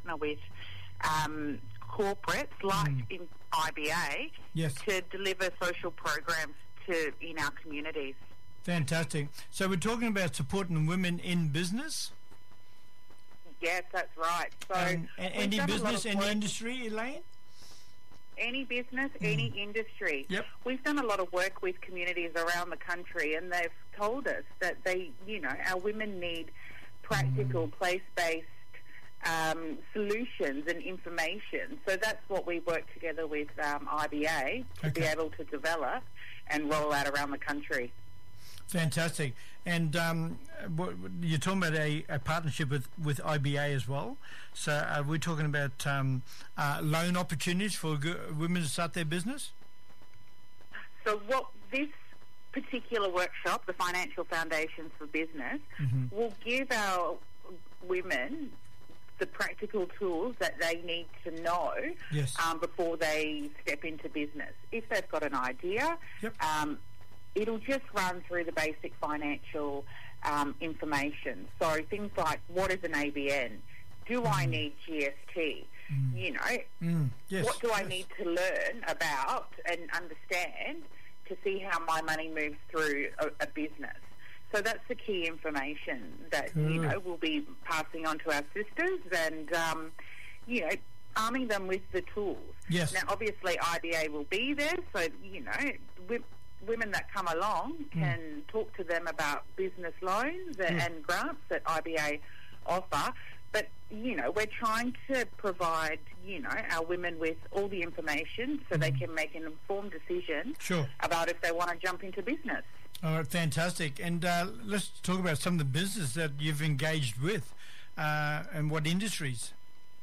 partner with corporates like in IBA to deliver social programs in our communities. Fantastic. So we're talking about supporting women in business? Yes, that's right. So any business, any industry, Elaine? Any business, any industry. Yep. We've done a lot of work with communities around the country, and they've told us that our women need practical, place-based solutions and information. So that's what we work together with IBA to be able to develop and roll out around the country. Fantastic. And you're talking about a partnership with IBA as well. So we're talking about loan opportunities for women to start their business? So what this particular workshop, the Financial Foundations for Business, will give our women the practical tools that they need to know before they step into business. If they've got an idea, it'll just run through the basic financial information. So things like, what is an ABN? Do I need GST? What do I need to learn about and understand to see how my money moves through a business? So that's the key information that, we'll be passing on to our sisters and, arming them with the tools. Yes. Now, obviously, IBA will be there, so, women that come along can talk to them about business loans and grants that IBA offer. But, we're trying to provide, our women with all the information so they can make an informed decision about if they want to jump into business. All right, fantastic. And let's talk about some of the business that you've engaged with and what industries.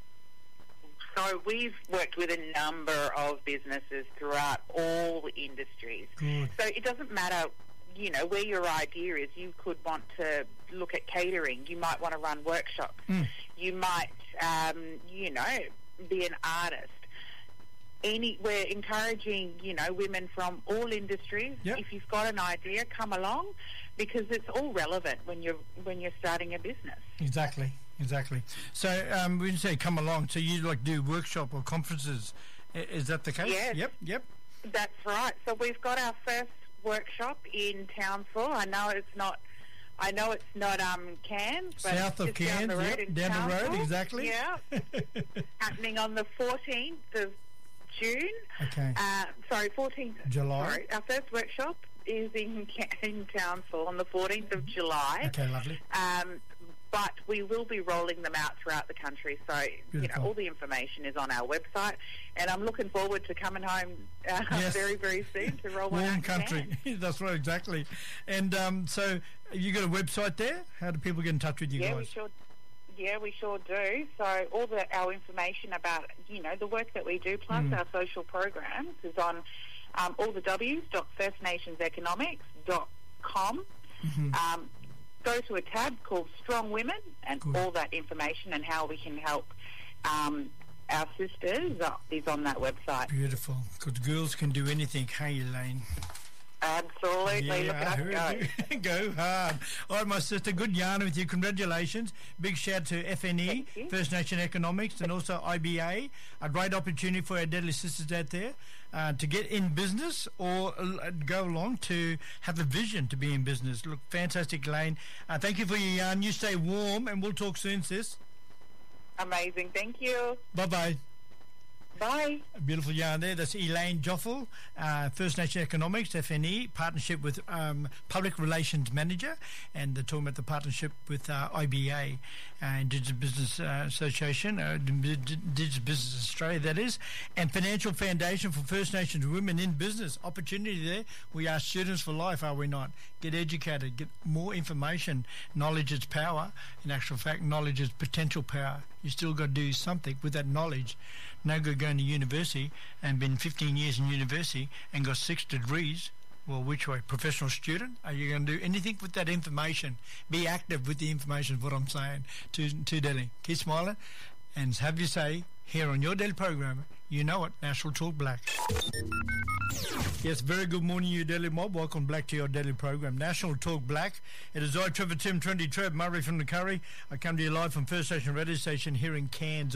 So we've worked with a number of businesses throughout all industries. Good. So it doesn't matter, where your idea is. You could want to look at catering. You might want to run workshops. You might, be an artist. We're encouraging, women from all industries. Yep. If you've got an idea, come along, because it's all relevant when you're starting a business. Exactly. So when you say come along, so you do workshop or conferences, is that the case? Yes. Yep. That's right. So we've got our first workshop in Townsville. I know it's not Cairns, but south of Cairns, down the road, exactly. Yeah. Happening on the 14th of June. Okay. 14th July. Sorry, our first workshop is in Townsville on the 14th of July. Okay, lovely. But we will be rolling them out throughout the country. So, Beautiful. All the information is on our website. And I'm looking forward to coming home very, very soon to roll one out. Warm country. That's right, exactly. And so you got a website there? How do people get in touch with you guys? We sure do. So all our information about, the work that we do, plus our social programs, is on all the w's.firstnationseconomics.com. Go to a tab called Strong Women, and all that information and how we can help our sisters is on that website. Beautiful. Because girls can do anything. Hey, Elaine. Absolutely. Look at us go. Go hard. All right, my sister, good yarn with you. Congratulations. Big shout to FNE, First Nation Economics, and also IBA. A great opportunity for our deadly sisters out there to get in business or go along to have a vision to be in business. Look, fantastic, Elaine. Thank you for your yarn. You stay warm, and we'll talk soon, sis. Amazing. Thank you. Bye-bye. Bye. A beautiful yarn there. That's Elaine Joffel, First Nation Economics, FNE, partnership with Public Relations Manager, and they're talking about the partnership with IBA, Indigenous Business Association, Indigenous Business Australia, that is, and Financial Foundation for First Nations Women in Business. Opportunity there. We are students for life, are we not? Get educated, get more information. Knowledge is power. In actual fact, knowledge is potential power. You still got to do something with that knowledge. No good going to university and been 15 years in university and got 6 degrees. Well, which way? Professional student? Are you going to do anything with that information? Be active with the information is what I'm saying to Delhi. Keep smiling and have your say here on your daily program. You know it, National Talk Black. Yes, very good morning, you Daily Mob. Welcome back to your daily program, National Talk Black. It is I, Trevor Tim, Trendy Trev, Murray from the Curry. I come to you live from First Station Radio Station here in Cairns.